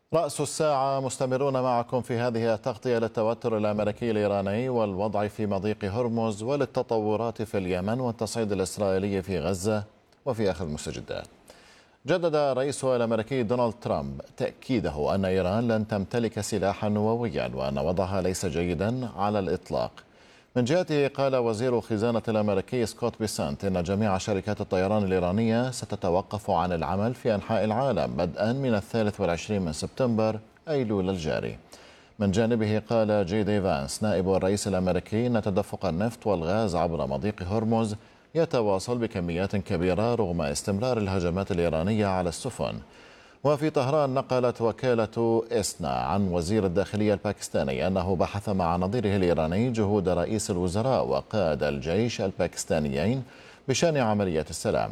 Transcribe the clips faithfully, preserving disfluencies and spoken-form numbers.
رأس الساعة مستمرون معكم في هذه التغطية للتوتر الأمريكي الإيراني والوضع في مضيق هرمز وللتطورات في اليمن والتصعيد الإسرائيلي في غزة وفي آخر المستجدات. جدد الرئيس الأمريكي دونالد ترامب تأكيده أن إيران لن تمتلك سلاحا نوويا وأن وضعها ليس جيدا على الإطلاق. من جهته قال وزير الخزانة الأمريكي سكوت بيسنت إن جميع شركات الطيران الإيرانية ستتوقف عن العمل في أنحاء العالم بدءا من الثالث والعشرين من سبتمبر أيلول الجاري. من جانبه قال جي دي فانس نائب الرئيس الأمريكي أن تدفق النفط والغاز عبر مضيق هرمز يتواصل بكميات كبيرة رغم استمرار الهجمات الإيرانية على السفن. وفي طهران نقلت وكالة إسنا عن وزير الداخلية الباكستاني أنه بحث مع نظيره الإيراني جهود رئيس الوزراء وقائد الجيش الباكستانيين بشأن عملية السلام.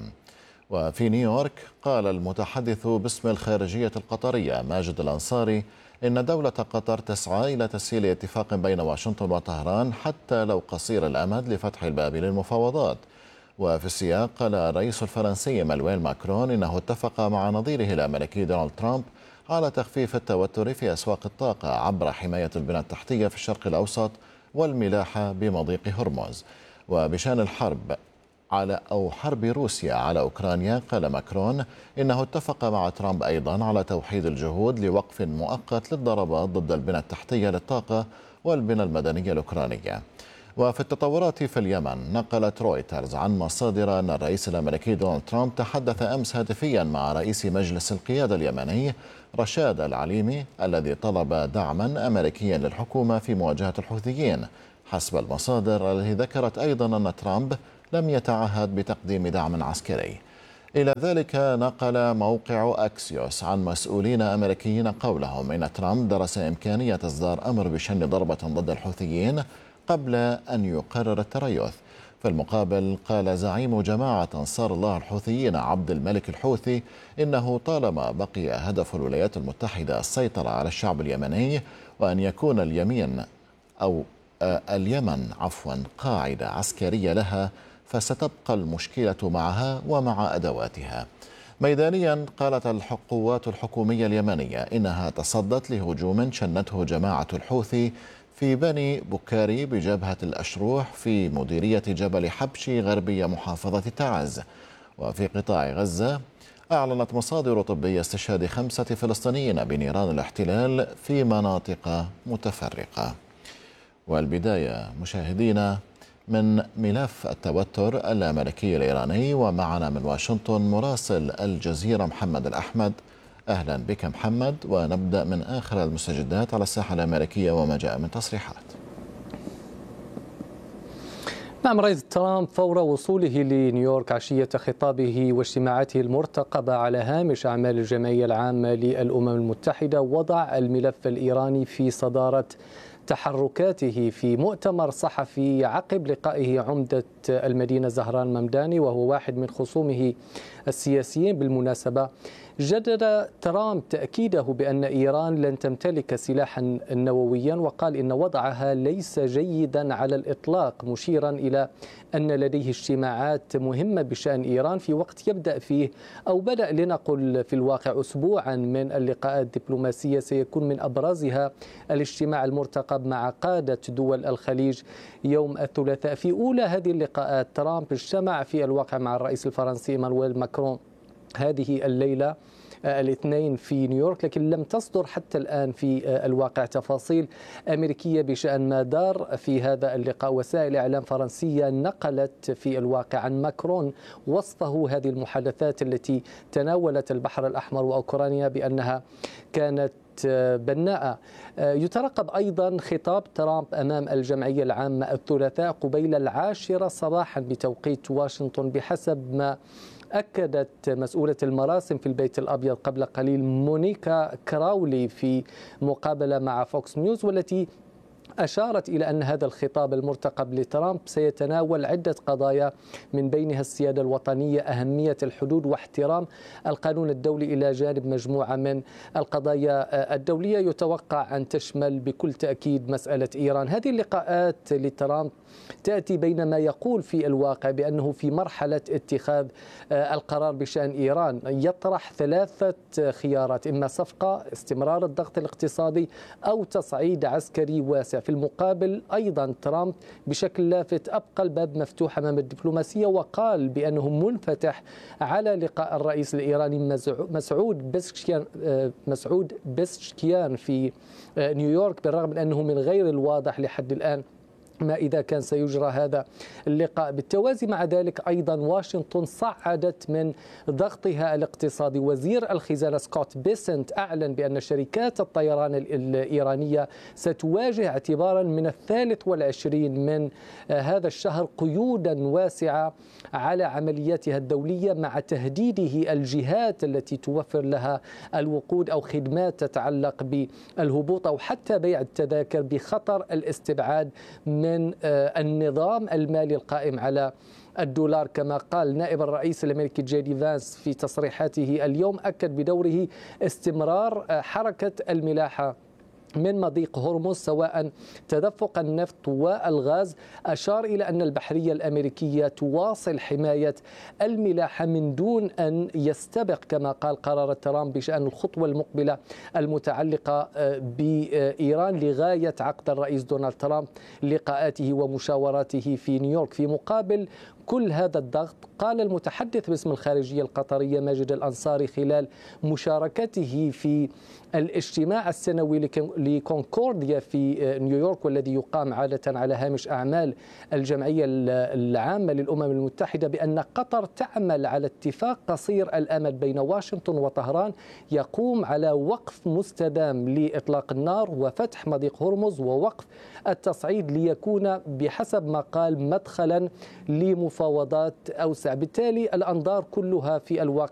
وفي نيويورك قال المتحدث باسم الخارجية القطرية ماجد الأنصاري إن دولة قطر تسعى إلى تسهيل اتفاق بين واشنطن وطهران حتى لو قصير الأمد لفتح الباب للمفاوضات. وفي السياق قال الرئيس الفرنسي مانويل ماكرون إنه اتفق مع نظيره الأمريكي دونالد ترامب على تخفيف التوتر في أسواق الطاقة عبر حماية البنى التحتية في الشرق الأوسط والملاحة بمضيق هرمز. وبشأن الحرب على أو حرب روسيا على أوكرانيا قال ماكرون إنه اتفق مع ترامب أيضا على توحيد الجهود لوقف مؤقت للضربات ضد البنى التحتية للطاقة والبنى المدنية الأوكرانية. وفي التطورات في اليمن نقلت رويترز عن مصادر أن الرئيس الأمريكي دونالد ترامب تحدث أمس هاتفيا مع رئيس مجلس القيادة اليمني رشاد العليمي الذي طلب دعما أمريكيا للحكومة في مواجهة الحوثيين حسب المصادر التي ذكرت أيضا أن ترامب لم يتعهد بتقديم دعم عسكري. إلى ذلك نقل موقع أكسيوس عن مسؤولين أمريكيين قولهم إن ترامب درس إمكانية إصدار أمر بشن ضربة ضد الحوثيين قبل أن يقرر التريث. في المقابل قال زعيم جماعة أنصار الله الحوثيين عبد الملك الحوثي إنه طالما بقي هدف الولايات المتحدة السيطرة على الشعب اليمني وأن يكون اليمين أو اليمن عفوا قاعدة عسكرية لها فستبقى المشكلة معها ومع أدواتها. ميدانيا قالت القوات الحكومية اليمنية إنها تصدت لهجوم شنته جماعة الحوثي في بني بكاري بجبهة الأشروح في مديرية جبل حبشي غربية محافظة تعز. وفي قطاع غزة أعلنت مصادر طبية استشهاد خمسة فلسطينيين بنيران الاحتلال في مناطق متفرقة. والبداية مشاهدينا من ملف التوتر الأمريكي الإيراني، ومعنا من واشنطن مراسل الجزيرة محمد الأحمد. أهلا بك محمد، ونبدأ من آخر المستجدات على الساحة الأمريكية وما جاء من تصريحات. نعم، رئيس ترامب فور وصوله لنيويورك عشية خطابه واجتماعاته المرتقبة على هامش أعمال الجمعية العامة للأمم المتحدة وضع الملف الإيراني في صدارة تحركاته في مؤتمر صحفي عقب لقائه عمدة المدينة زهران ممداني، وهو واحد من خصومه السياسيين. بالمناسبة جدد ترامب تأكيده بأن إيران لن تمتلك سلاحا نوويا، وقال إن وضعها ليس جيدا على الإطلاق، مشيرا إلى أن لديه اجتماعات مهمة بشأن إيران في وقت يبدأ فيه أو بدأ لنقل في الواقع أسبوعا من اللقاءات الدبلوماسية سيكون من أبرزها الاجتماع المرتقب مع قادة دول الخليج يوم الثلاثاء. في أولى هذه اللقاءات ترامب اجتمع في الواقع مع الرئيس الفرنسي إيمانويل ماكرون هذه الليلة الاثنين في نيويورك، لكن لم تصدر حتى الآن في الواقع تفاصيل أمريكية بشأن ما دار في هذا اللقاء. وسائل إعلام فرنسية نقلت في الواقع عن ماكرون وصفه هذه المحادثات التي تناولت البحر الأحمر وأوكرانيا بأنها كانت بناءة. يترقب أيضا خطاب ترامب أمام الجمعية العامة الثلاثاء قبيل العاشرة صباحا بتوقيت واشنطن، بحسب ما أكدت مسؤولة المراسم في البيت الأبيض قبل قليل مونيكا كراولي في مقابلة مع فوكس نيوز، والتي أشارت إلى أن هذا الخطاب المرتقب لترامب سيتناول عدة قضايا من بينها السيادة الوطنية، أهمية الحدود، واحترام القانون الدولي، إلى جانب مجموعة من القضايا الدولية يتوقع أن تشمل بكل تأكيد مسألة إيران. هذه اللقاءات لترامب تأتي بينما يقول في الواقع بأنه في مرحلة اتخاذ القرار بشأن إيران، يطرح ثلاثة خيارات: إما صفقة، استمرار الضغط الاقتصادي، أو تصعيد عسكري واسع. في المقابل أيضا ترامب بشكل لافت أبقى الباب مفتوح أمام الدبلوماسية، وقال بأنه منفتح على لقاء الرئيس الإيراني مسعود بزشكيان مسعود بزشكيان في نيويورك، بالرغم من أنه من غير الواضح لحد الآن ما إذا كان سيجرى هذا اللقاء. بالتوازي مع ذلك أيضا واشنطن صعدت من ضغطها الاقتصادي. وزير الخزانة سكوت بيسنت أعلن بأن شركات الطيران الإيرانية ستواجه اعتبارا من الثالث والعشرين من هذا الشهر قيودا واسعة على عملياتها الدولية، مع تهديده الجهات التي توفر لها الوقود أو خدمات تتعلق بالهبوط أو حتى بيع التذاكر بخطر الاستبعاد من من النظام المالي القائم على الدولار. كما قال نائب الرئيس الأمريكي جي دي فانس في تصريحاته اليوم، أكد بدوره استمرار حركة الملاحة من مضيق هرمز سواء تدفق النفط والغاز. أشار إلى أن البحرية الأمريكية تواصل حماية الملاحة من دون أن يستبق كما قال قرار ترامب بشأن الخطوة المقبلة المتعلقة بإيران لغاية عقد الرئيس دونالد ترامب لقاءاته ومشاوراته في نيويورك. في مقابل كل هذا الضغط، قال المتحدث باسم الخارجية القطرية ماجد الأنصاري خلال مشاركته في الاجتماع السنوي لكونكورديا في نيويورك، والذي يقام عادة على هامش أعمال الجمعية العامة للأمم المتحدة، بأن قطر تعمل على اتفاق قصير الأمد بين واشنطن وطهران يقوم على وقف مستدام لإطلاق النار وفتح مضيق هرمز ووقف التصعيد، ليكون بحسب ما قال مدخلا لمفاوضات أوسع. بالتالي الأنظار كلها في الواقع